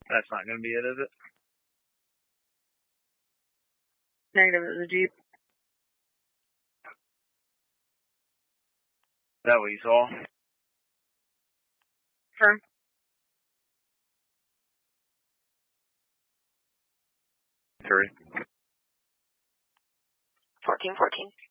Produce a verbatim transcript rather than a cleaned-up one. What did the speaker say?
That's not going to be it, is it? Negative, it was a Jeep. Is that what you saw? Firm. Three. Fourteen, fourteen.